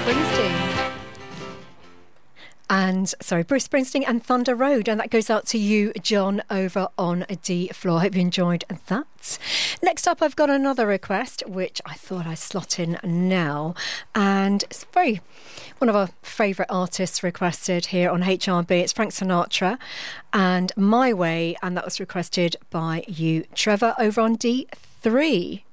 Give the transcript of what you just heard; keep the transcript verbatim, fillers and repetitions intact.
Springsteen. And, sorry, Bruce Springsteen and Thunder Road. And that goes out to you, John, over on D Floor. I hope you enjoyed that. Next up, I've got another request, which I thought I'd slot in now. And it's very, one of our favourite artists requested here on H R B. It's Frank Sinatra and My Way. And that was requested by you, Trevor, over on D three.